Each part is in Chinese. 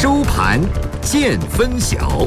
收盘见分晓。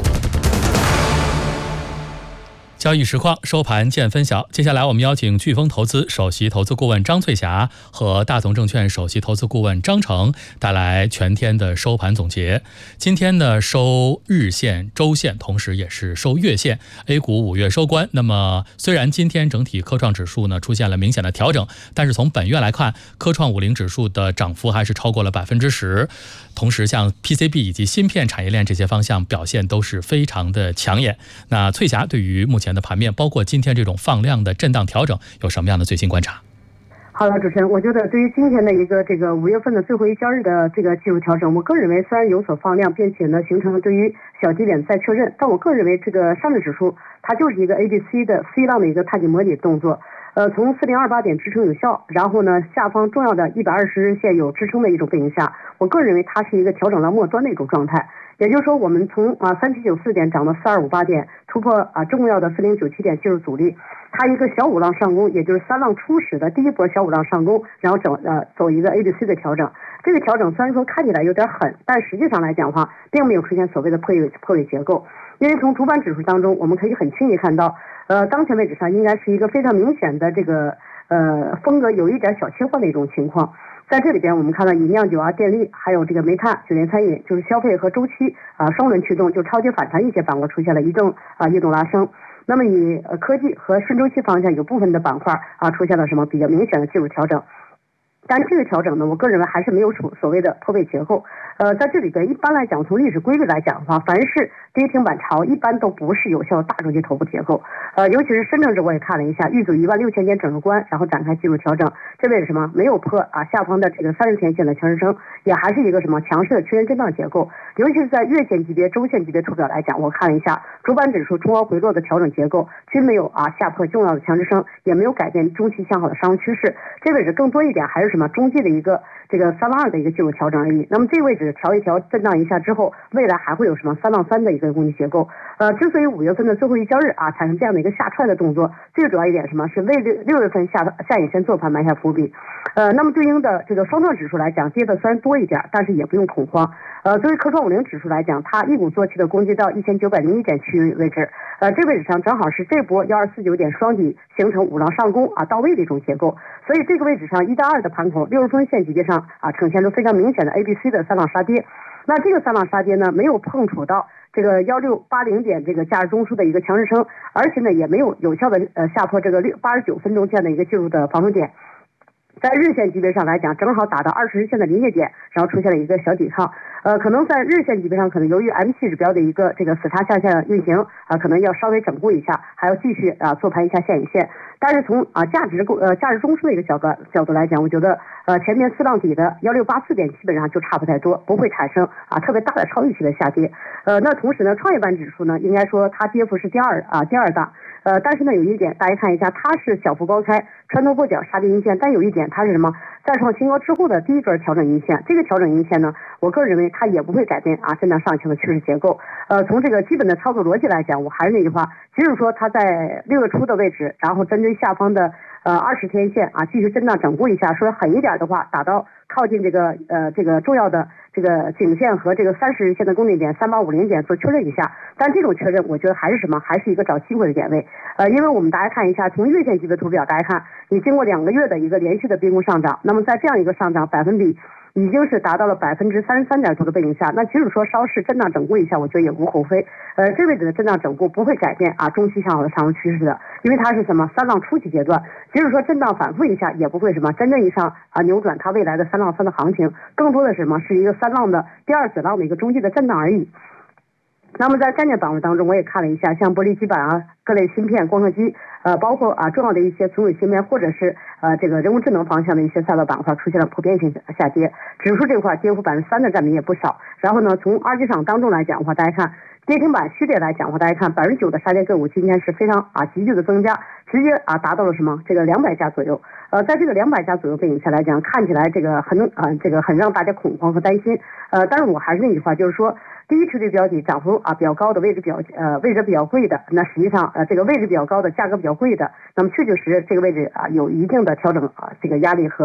交易实况收盘见分晓。接下来我们邀请飓风投资首席投资顾问张翠霞和大同证券首席投资顾问张成带来全天的收盘总结。今天呢收日线、周线，同时也是收月线。A 股5月收官。那么虽然今天整体科创指数呢出现了明显的调整，但是从本月来看，科创50指数的涨幅还是超过了10%。同时像 PCB 以及芯片产业链这些方向表现都是非常的抢眼。那翠霞对于目前的盘面，包括今天这种放量的震荡调整，有什么样的最新观察？ 好的，主持人，我觉得对于今天的一个5月份的最后一交易的这个技术调整，我个人认为虽然有所放量，并且呢形成了对于小低点再确认，但我个人认为这个上证指数它就是一个 ABC 的 C 浪的一个探底模拟动作。从4028点支撑有效，然后呢下方重要的120日线有支撑的一种背景下，我个人认为它是一个调整到末端的一种状态。也就是说，我们从3794点涨到4258点，突破重要的4097点技术阻力，它一个小五浪上攻，也就是三浪初始的第一波小五浪上攻，然后走一个 ABC 的调整。这个调整虽然说看起来有点狠，但实际上来讲的话，并没有出现所谓的破位结构。因为从主板指数当中，我们可以很清晰看到，当前位置上应该是一个非常明显的这个风格有一点小切换的一种情况。在这里边，我们看到以酿酒电力，还有这个煤炭、酒店餐饮，就是消费和周期双轮驱动，就超级反弹一些板块出现了异动拉升。那么以科技和顺周期方向有部分的板块出现了什么比较明显的技术调整。但这个调整呢，我个人认为还是没有所谓的破位结构。在这里边一般来讲，从历史规律来讲的话，凡是跌停板潮一般都不是有效的大周期头部结构。尤其是深证指我也看了一下，预组16000点整个关，然后展开技术调整，这为什么没有破下方的这个30天线的强支撑，也还是一个什么强势的区间震荡结构。尤其是在月线级别、周线级别图表来讲，我看了一下主板指数冲高回落的调整结构，均没有下破重要的强支撑，也没有改变中期向好的上升趋势。这位置更多一点还是什么中期的一个这个3浪2的一个技术调整而已。那么这个位置调一调震荡一下之后，未来还会有什么3浪3的一个攻击结构。之所以5月份的最后一交易产生这样的一个下踹的动作，最主要一点什么是为6月份下影线做盘埋下伏笔。那么对应的这个双创指数来讲，跌的虽然多一点，但是也不用恐慌。作为科创50指数来讲，它一鼓作气的攻击到1901点区域位置，这位置上正好是这波1249点双底形成五浪上攻到位的一种结构。所以这个位置上1到2的盘口60分线级别上呈现出非常明显的 ABC 的3浪杀跌。那这个3浪杀跌呢，没有碰触到这个1680点这个价值中枢的一个强支撑，而且呢也没有效的下破这个89分钟线的一个技术的防守点。在日线级别上来讲，正好打到20日线的临界点，然后出现了一个小抵抗。可能在日线级别上，可能由于 M7 指标的一个这个死叉向下运行可能要稍微整固一下，还要继续做盘一下线影线。但是从价值中枢的一个角度来讲，我觉得前面4浪底的1684点基本上就差不太多，不会产生特别大的超预期的下跌。那同时呢，创业板指数呢，应该说它跌幅是第二大。但是呢，有一点大家看一下，它是小幅高开，穿透过角杀跌阴线，但有一点它是什么？再创新高之后的第一根调整阴线，这个调整阴线呢，我个人认为它也不会改变震荡上行的趋势结构。从这个基本的操作逻辑来讲，我还是那句话，即使说它在6月初的位置，然后针对下方的20天线继续震荡整固一下，说狠一点的话，打到靠近这个重要的这个颈线和这个30日线的攻顶点3850点做确认一下。但这种确认我觉得还是什么？还是一个找机会的点位。因为我们大家看一下，从月线级别图表，大家看你经过2个月的一个连续的逼宫上涨，那么在这样一个上涨百分比已经是达到了33%点多的背景下，那即使说稍事震荡整固一下，我觉得也无可厚非。这位置的震荡整固不会改变中期向好的上升趋势的，因为它是什么3浪初期阶段，即使说震荡反复一下，也不会什么真正意义上扭转它未来的3浪3的行情，更多的是什么是一个3浪的第二子浪的一个中期的震荡而已。那么在概念板块当中，我也看了一下，像玻璃基板各类芯片、光刻机，包括重要的一些存储芯片或者是这个人工智能方向的一些赛道板块出现了普遍性下跌，指数这块跌幅3%的占比也不少。然后呢，从二级市场当中来讲的话，大家看跌停板序列来讲的话，大家看9%的杀跌个股今天是非常急剧的增加，直接达到了什么这个200家左右。在这个200家左右背景下来讲，看起来这个很让大家恐慌和担心。但是我还是那句话，就是说第一垂直标的涨幅比较高的位置比较贵的，那实际上这个位置比较高的价格比较贵的，那么确确实这个位置有一定的调整这个压力和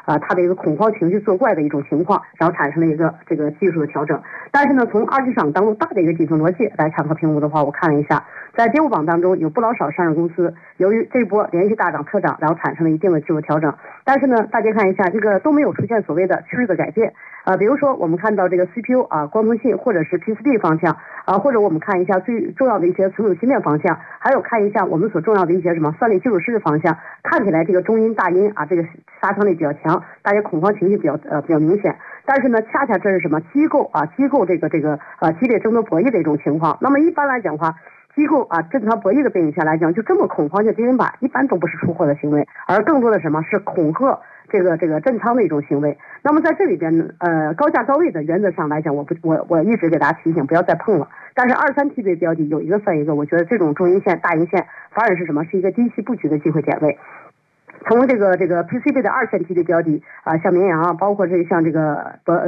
它的一个恐慌情绪作怪的一种情况，然后产生了一个这个技术的调整。但是呢，从二级市场当中大的一个底层逻辑来参考评估的话，我看了一下，在跌幅榜当中有不老少上市公司，由于这波连续大涨特涨，然后产生了一定的技术调整。但是呢，大家看一下，这个都没有出现所谓的趋势的改变。比如说我们看到这个 CPU 光通信或者是 PCB 方向或者我们看一下最重要的一些存储芯片方向，还有看一下我们所重要的一些什么算力基础设施方向，看起来这个中阴大阴这个杀伤力比较强，大家恐慌情绪比较明显。但是呢，恰恰这是什么机构这个激烈争夺博弈的一种情况。那么一般来讲的话，机构正常博弈的背景下来讲，就这么恐慌性跌停板一般都不是出货的行为，而更多的什么是恐吓这个震仓的一种行为。那么在这里边呢，高价高位的原则上来讲，我一直给大家提醒不要再碰了。但是23TB标的有一个算一个，我觉得这种中阴线大阴线反而是什么？是一个低吸布局的机会点位。从这个 PCB 的2线梯的标的像绵阳包括像这个博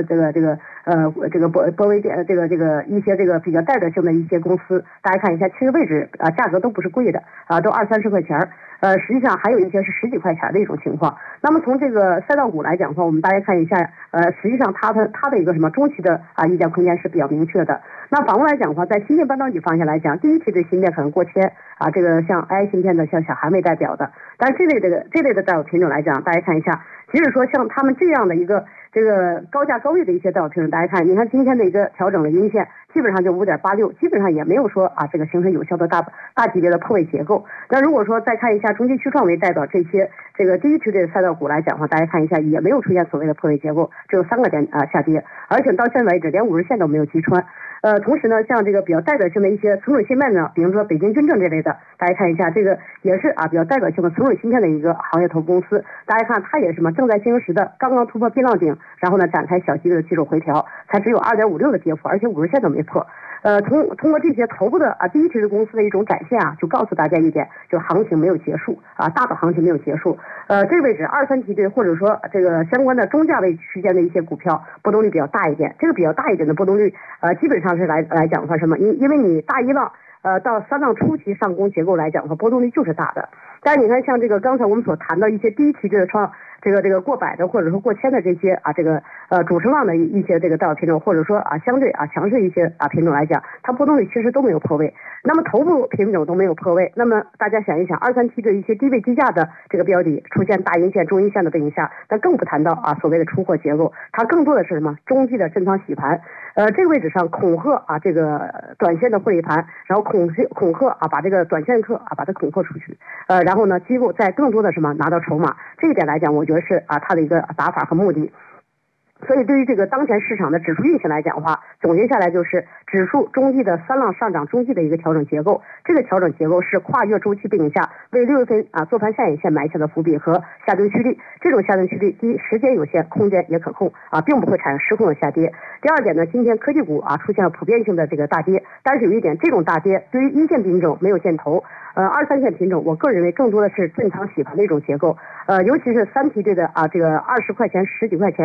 威电这个一些这个比较代表性的一些公司，大家看一下，其实位置价格都不是贵的都20-30块钱实际上还有一些是10几块钱的一种情况。那么从这个赛道股来讲的话，我们大家看一下实际上它的一个什么中期的溢价空间是比较明确的。那反过来讲的话，在芯片半导体方向来讲，第一梯队芯片可能过千这个像 AI 芯片的像小韩为代表的，但是这类的代表品种来讲，大家看一下，即使说像他们这样的一个这个高价高位的一些代表品种，大家看，你看今天的一个调整的阴线，基本上就5.86，基本上也没有说这个形成有效的大级别的破位结构。那如果说再看一下中期趋创为代表这些这个第一梯队的赛道股来讲的话，大家看一下也没有出现所谓的破位结构，只有3个点下跌，而且到现在为止连50线都没有击穿。同时呢，像这个比较代表性的一些存储芯片呢，比如说北京军政这类的，大家看一下，这个也是比较代表性的存储芯片的一个行业投公司。大家看它也是正在进行时的刚刚突破避浪顶，然后呢展开小级的技术回调，才只有2.56的跌幅，而且50线都没破。通过这些头部的第一梯队公司的一种展现就告诉大家一点，就行情没有结束大的行情没有结束。这个位置2、3梯队或者说这个相关的中价位区间的一些股票波动率比较大一点，这个比较大一点的波动率基本上是来讲的话什么？因为你大一浪到3浪初期上攻结构来讲的话，波动率就是大的。但是你看像这个刚才我们所谈到一些第一梯队的这个过百的或者说过千的这些这个主升浪的一些这个代表品种，或者说相对强势一些品种来讲，它波动率其实都没有破位。那么头部品种都没有破位，那么大家想一想，2、3梯队一些低位低价的这个标的出现大阴线中阴线的背景下，那更不谈到所谓的出货结构，它更多的是什么？中期的震仓洗盘。这个位置上恐吓这个短线的获利盘，然后恐吓把这个短线客把它恐吓出去，然后呢机构再更多的什么拿到筹码，这一点来讲，我觉得是它的一个打法和目的。所以对于这个当前市场的指数运行来讲的话，总结下来就是指数中期的3浪上涨中期的一个调整结构，这个调整结构是跨越周期背景下为6月份做盘下影线埋下的伏笔和下跌趋力。这种下跌趋力第一时间有限，空间也可控并不会产生失控的下跌。第二点呢，今天科技股出现了普遍性的这个大跌，但是有一点，这种大跌对于1线品种没有见头，2、3线品种我个人认为更多的是震仓洗盘的一种结构，尤其是3梯队的这个20块钱10几块钱